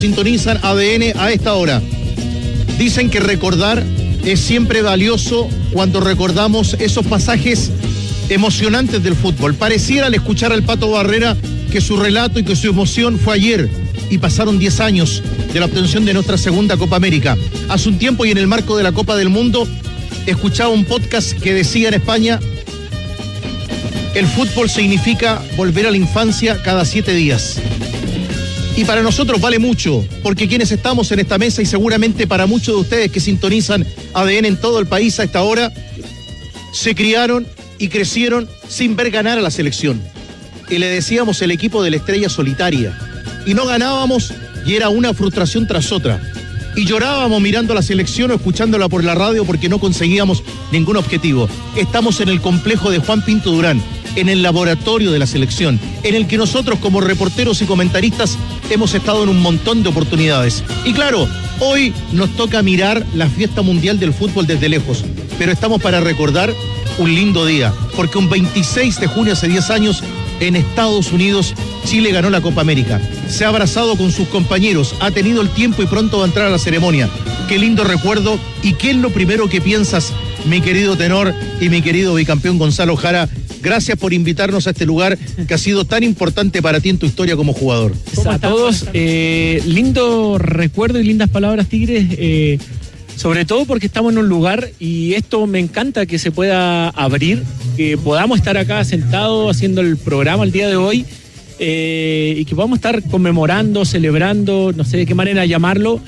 Sintonizan ADN a esta hora. Dicen que recordar es siempre valioso cuando recordamos esos pasajes emocionantes del fútbol. Pareciera al escuchar al Pato Barrera que su relato y que su emoción fue ayer y pasaron 10 años de la obtención de nuestra segunda Copa América. Hace un tiempo y en el marco de la Copa del Mundo escuchaba un podcast que decía en España: el fútbol significa volver a la infancia cada 7 días. Y para nosotros vale mucho, porque quienes estamos en esta mesa y seguramente para muchos de ustedes que sintonizan ADN en todo el país a esta hora, se criaron y crecieron sin ver ganar a la selección. Y le decíamos el equipo de la estrella solitaria. Y no ganábamos y era una frustración tras otra. Y llorábamos mirando a la selección o escuchándola por la radio porque no conseguíamos ningún objetivo. Estamos en el complejo de Juan Pinto Durán, en el laboratorio de la selección, en el que nosotros como reporteros y comentaristas hemos estado en un montón de oportunidades. Y claro, hoy nos toca mirar la fiesta mundial del fútbol desde lejos, pero estamos para recordar un lindo día, porque un 26 de junio hace 10 años, en Estados Unidos, Chile ganó la Copa América. Se ha abrazado con sus compañeros, ha tenido el tiempo y pronto va a entrar a la ceremonia. Qué lindo recuerdo. ¿Y qué es lo primero que piensas, mi querido tenor y mi querido bicampeón Gonzalo Jara? Gracias por invitarnos a este lugar que ha sido tan importante para ti en tu historia como jugador. A todos, lindo recuerdo y lindas palabras, Tigres, sobre todo porque estamos en un lugar, y esto me encanta que se pueda abrir, que podamos estar acá sentados haciendo el programa el día de hoy, y que podamos estar conmemorando, celebrando, no sé de qué manera llamarlo,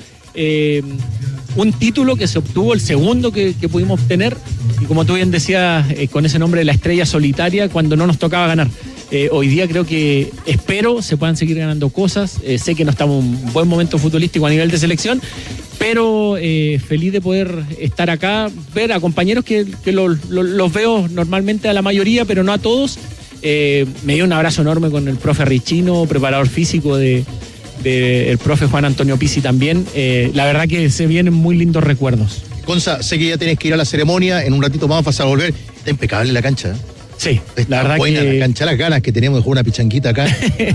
un título que se obtuvo, el segundo que pudimos obtener, y como tú bien decías, con ese nombre de la estrella solitaria, cuando no nos tocaba ganar. Hoy día creo que, espero, se puedan seguir ganando cosas. Sé que no estamos en un buen momento futbolístico a nivel de selección, pero feliz de poder estar acá, ver a compañeros que los veo normalmente a la mayoría, pero no a todos. Me dio un abrazo enorme con el profe Richino, preparador físico el profe Juan Antonio Pizzi también. La verdad que se vienen muy lindos recuerdos. Gonza, sé que ya tienes que ir a la ceremonia, en un ratito más vas a volver. Está impecable la cancha, ¿eh? Sí, está la verdad buena que... la cancha, las ganas que tenemos de jugar una pichanquita acá.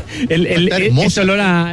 Ese olor a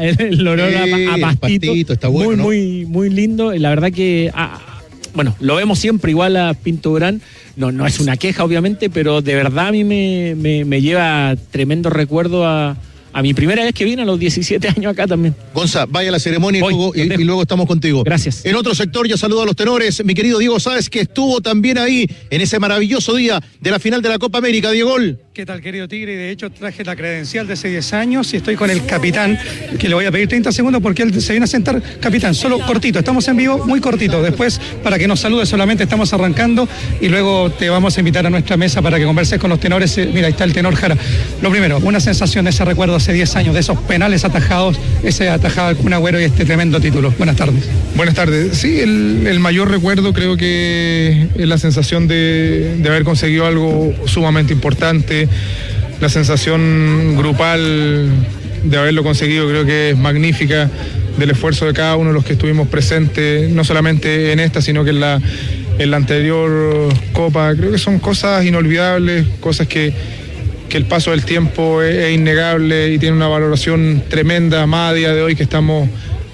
pastito está bueno, muy lindo. La verdad que, bueno, lo vemos siempre igual a Pinto Durán. No es una queja, obviamente, pero de verdad a mí me lleva tremendo recuerdo a mi primera vez que vine a los 17 años acá también. Gonza, vaya a la ceremonia y luego estamos contigo. Gracias. En otro sector ya saludo a los tenores, mi querido Diego Sáez, que estuvo también ahí en ese maravilloso día de la final de la Copa América. Diego. ¿Qué tal, querido Tigre? Y de hecho traje la credencial de hace 10 años y estoy con el capitán, que le voy a pedir 30 segundos porque él se viene a sentar. Capitán, solo cortito, estamos en vivo, muy cortito. Después, para que nos salude solamente, estamos arrancando y luego te vamos a invitar a nuestra mesa para que converses con los tenores. Mira, ahí está el tenor Jara. Lo primero, una sensación de ese recuerdo hace 10 años, de esos penales atajados, ese atajado del Kun Agüero y este tremendo título. Buenas tardes. Buenas tardes. Sí, el mayor recuerdo creo que es la sensación de haber conseguido algo sumamente importante. La sensación grupal de haberlo conseguido creo que es magnífica, del esfuerzo de cada uno de los que estuvimos presentes, no solamente en esta, sino que en la anterior Copa. Creo que son cosas inolvidables, cosas que el paso del tiempo es innegable y tiene una valoración tremenda, más a día de hoy que estamos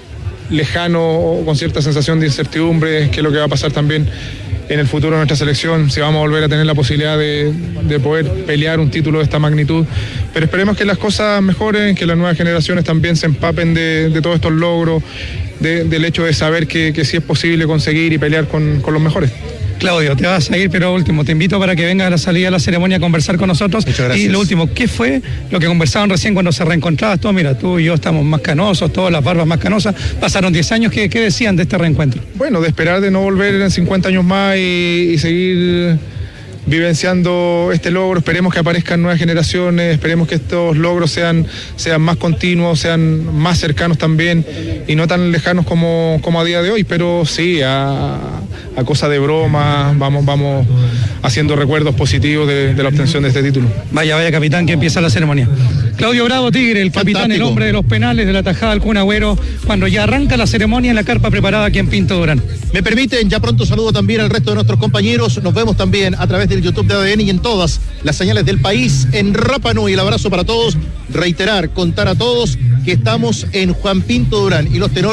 lejanos o con cierta sensación de incertidumbre, que es lo que va a pasar también en el futuro de nuestra selección, si vamos a volver a tener la posibilidad de poder pelear un título de esta magnitud. Pero esperemos que las cosas mejoren, que las nuevas generaciones también se empapen de todos estos logros, del hecho de saber que sí es posible conseguir y pelear con los mejores. Claudio, te vas a ir, pero último, te invito para que vengas a la salida de la ceremonia a conversar con nosotros. Muchas gracias. Y lo último, ¿qué fue lo que conversaban recién cuando se reencontrabas? Tú, mira, tú y yo estamos más canosos, todas las barbas más canosas. Pasaron 10 años, ¿qué decían de este reencuentro? Bueno, de esperar de no volver en 50 años más y seguir vivenciando este logro. Esperemos que aparezcan nuevas generaciones, esperemos que estos logros sean más continuos, sean más cercanos también y no tan lejanos como a día de hoy, pero sí, a cosa de broma, vamos haciendo recuerdos positivos de la obtención de este título. Vaya, capitán, que empieza la ceremonia. Claudio Bravo, Tigre, el capitán, el hombre de los penales, de la tajada del Kun Agüero, cuando ya arranca la ceremonia en la carpa preparada aquí en Pinto Durán. Me permiten, ya pronto saludo también al resto de nuestros compañeros. Nos vemos también a través del YouTube de ADN y en todas las señales del país, en Rapa Nui. El abrazo para todos. Reiterar, contar a todos que estamos en Juan Pinto Durán y los tenores